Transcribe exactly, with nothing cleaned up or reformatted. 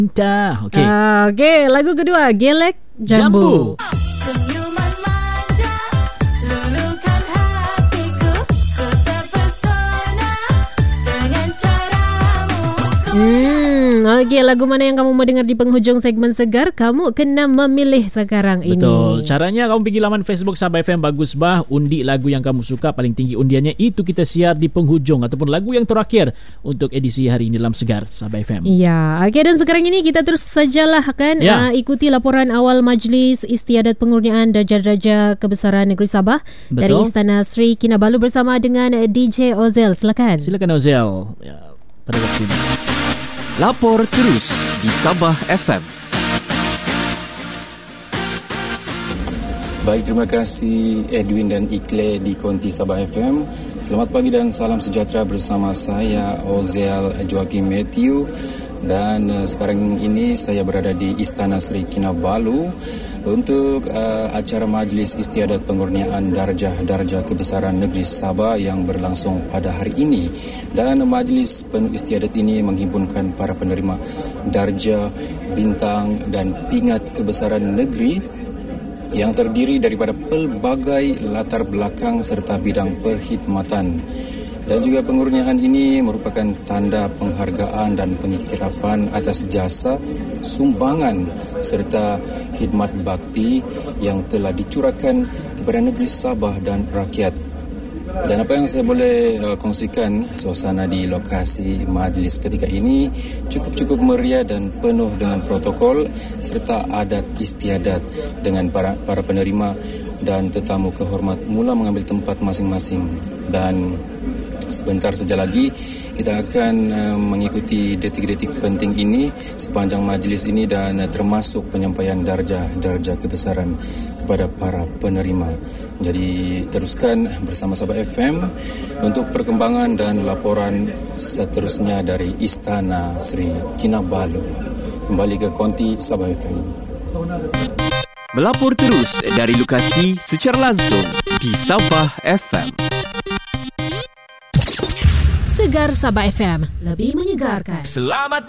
Cinta. Okey. Uh, Okey, lagu kedua Gelek Jambu, Jambu. Hmm, okey, lagu mana yang kamu mau dengar di penghujung segmen Segar? Kamu kena memilih sekarang ini. Betul. Caranya kamu pergi laman Facebook Sabah F M Bagus Bah, undi lagu yang kamu suka, paling tinggi undiannya itu kita siar di penghujung ataupun lagu yang terakhir untuk edisi hari ini dalam Segar Sabah F M. Ya, okey, dan sekarang ini kita terus sajalah kan ya. uh, ikuti laporan awal Majlis Istiadat Pengurniaan Darjah-Darjah Kebesaran Negeri Sabah. Betul. Dari Istana Sri Kinabalu bersama dengan D J Ozel. Silakan. Silakan Ozel. Ya, pada waktu ini. Lapor terus di Sabah F M. Baik, terima kasih Edwin dan Ikle di Konti Sabah F M. Selamat pagi dan salam sejahtera bersama saya Ozel Joaquim Matthew. Dan uh, sekarang ini saya berada di Istana Sri Kinabalu untuk uh, acara Majlis Istiadat Pengurniaan Darjah-Darjah Kebesaran Negeri Sabah yang berlangsung pada hari ini. Dan majlis penuh istiadat ini menghimpunkan para penerima darjah, bintang dan pingat kebesaran negeri yang terdiri daripada pelbagai latar belakang serta bidang perkhidmatan. Dan juga pengurniaan ini merupakan tanda penghargaan dan pengiktirafan atas jasa, sumbangan serta khidmat bakti yang telah dicurahkan kepada negeri Sabah dan rakyat. Dan apa yang saya boleh uh, kongsikan, suasana di lokasi majlis ketika ini cukup-cukup meriah dan penuh dengan protokol serta adat istiadat dengan para, para penerima dan tetamu kehormat mula mengambil tempat masing-masing. Dan sebentar saja lagi kita akan uh, mengikuti detik-detik penting ini sepanjang majlis ini dan uh, termasuk penyampaian darjah-darjah kebesaran kepada para penerima. Jadi teruskan bersama Sabah F M untuk perkembangan dan laporan seterusnya dari Istana Sri Kinabalu. Kembali ke Konti Sabah F M. Melapor terus dari lokasi secara langsung di Sabah F M. Segar Sabah F M, lebih menyegarkan. Selamat